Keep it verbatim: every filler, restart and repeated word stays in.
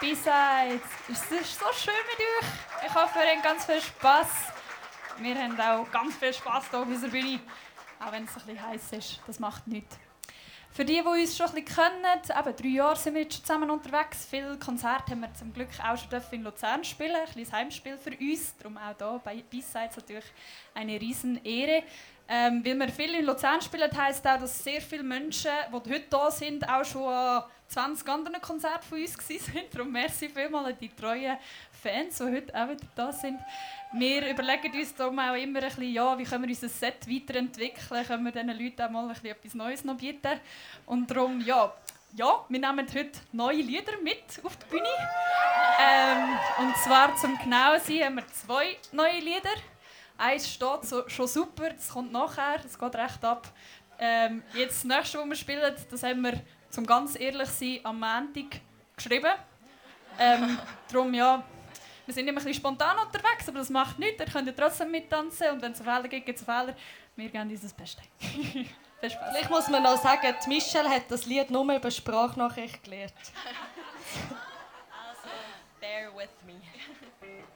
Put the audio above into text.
B-Sides. Es ist so schön mit euch. Ich hoffe, ihr habt ganz viel Spass. Wir haben auch ganz viel Spass hier auf unserer Bühne. Auch wenn es ein bisschen heiß ist. Das macht nichts. Für die, die uns schon ein bisschen kennen, eben drei Jahre sind wir jetzt schon zusammen unterwegs. Viele Konzerte haben wir zum Glück auch schon in Luzern spielen. Ein kleines Heimspiel für uns. Darum auch hier bei B-Sides natürlich eine riesen Ehre. Ähm, weil wir viel in Luzern spielen, heisst auch, dass sehr viele Menschen, die heute hier sind, auch schon an zwanzig anderen Konzerten von uns waren. Darum merci vielmals an die treuen Fans, die heute auch wieder da sind. Wir überlegen uns darum auch immer ein bisschen, ja, wie können wir unser Set weiterentwickeln, können wir diesen Leuten auch mal ein bisschen etwas Neues noch bieten. Und darum, ja, ja, wir nehmen heute neue Lieder mit auf die Bühne. Ähm, und zwar, zum genau sein, haben wir zwei neue Lieder. Eins steht so, schon super, das kommt nachher, das geht recht ab. Ähm, jetzt das nächste, was wir spielen, das haben wir, zum ganz ehrlich sein, am Montag geschrieben. Ähm, darum, ja, wir sind immer ein bisschen spontan unterwegs, aber das macht nichts, ihr könnt ja trotzdem mittanzen und wenn es Fehler gibt, gibt es Fehler. Wir geben uns das Beste. Viel Spaß. Vielleicht muss man noch sagen, die Michelle hat das Lied nur über Sprachnachricht gelernt. Also, bear with me.